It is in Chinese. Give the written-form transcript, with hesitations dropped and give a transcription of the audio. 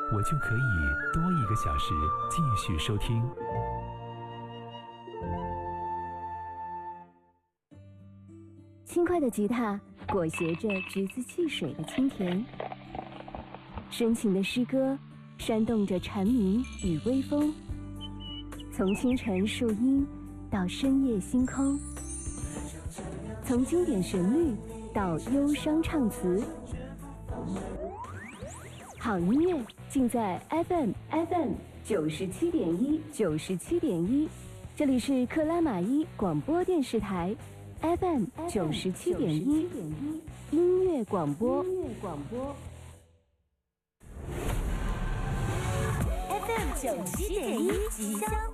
我就可以多1个小时继续收听。 轻快的吉他裹挟着橘子汽水的清甜，深情的诗歌煽动着蝉鸣与微风，从清晨树荫到深夜星空，从经典旋律到忧伤唱词，好音乐尽在 FM 97.1，这里是克拉玛依广播电视台 FM 97.1，音乐广播。 FM 97.1吉祥